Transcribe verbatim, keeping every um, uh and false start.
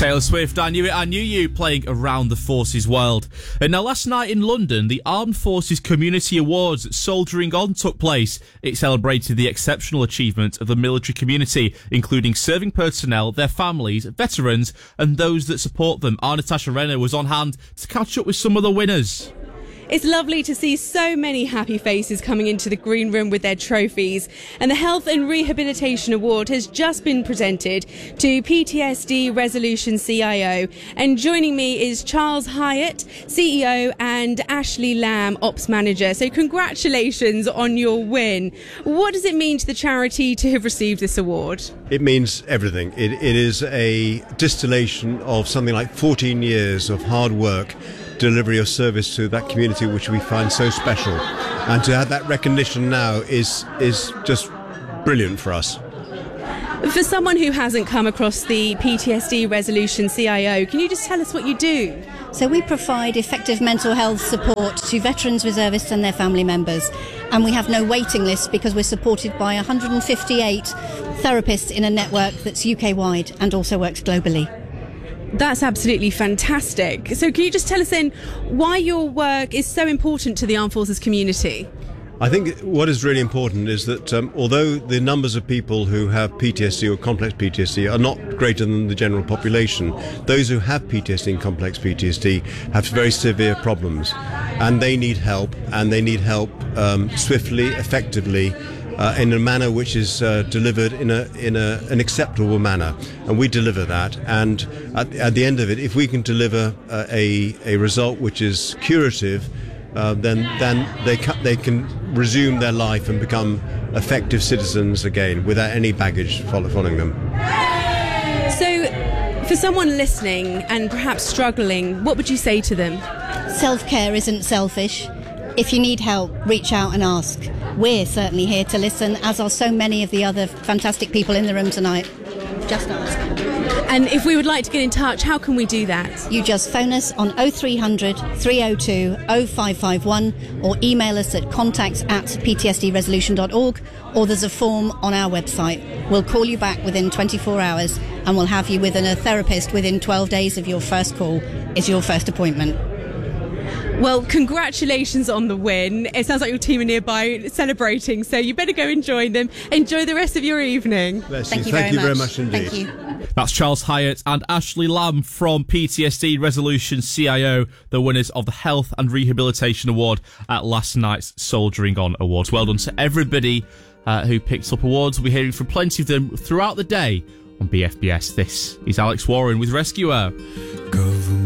Taylor Swift, I Knew It, I Knew You, playing Around the Forces World. And now, last night in London, the Armed Forces Community Awards at Soldiering On took place. It celebrated the exceptional achievement of the military community, including serving personnel, their families, veterans, and those that support them. Our Natasha Renner was on hand to catch up with some of the winners. It's lovely to see so many happy faces coming into the green room with their trophies. And the Health and Rehabilitation Award has just been presented to P T S D Resolution C I O. And joining me is Charles Hyatt, C E O, and Ashley Lamb, Ops Manager. So congratulations on your win. What does it mean to the charity to have received this award? It means everything. It, it is a distillation of something like fourteen years of hard work, delivery of service to that community which we find so special, and to have that recognition now is is just brilliant for us. For someone who hasn't come across the P T S D Resolution C I O, can you just tell us what you do? So we provide effective mental health support to veterans, reservists and their family members, and we have no waiting list because we're supported by one hundred fifty-eight therapists in a network that's U K wide and also works globally. That's absolutely fantastic. So can you just tell us then why your work is so important to the Armed Forces community? I think what is really important is that um, although the numbers of people who have P T S D or complex P T S D are not greater than the general population, those who have P T S D and complex P T S D have very severe problems, and they need help, and they need help um, swiftly, effectively, Uh, in a manner which is uh, delivered in a in a, an acceptable manner, and we deliver that. And at, at the end of it, if we can deliver uh, a a result which is curative, uh, then then they ca- they can resume their life and become effective citizens again without any baggage follow- following them. So, for someone listening and perhaps struggling, what would you say to them? Self-care isn't selfish. If you need help, reach out and ask. We're certainly here to listen, as are so many of the other fantastic people in the room tonight. Just ask. And if we would like to get in touch, how can we do that? You just phone us on oh three hundred, three oh two, oh five five one or email us at contacts at p t s d resolution dot org, or there's a form on our website. We'll call you back within twenty-four hours and we'll have you with a therapist within twelve days of your first call is your first appointment. Well, congratulations on the win. It sounds like your team are nearby celebrating, so you better go and join them. Enjoy the rest of your evening. Bless Thank you. you, Thank very, you much. very much indeed. Thank you. That's Charles Hyatt and Ashley Lamb from P T S D Resolution C I O, the winners of the Health and Rehabilitation Award at last night's Soldiering On Awards. Well done to everybody uh, who picked up awards. We'll be hearing from plenty of them throughout the day on B F B S. This is Alex Warren with Rescuer. Government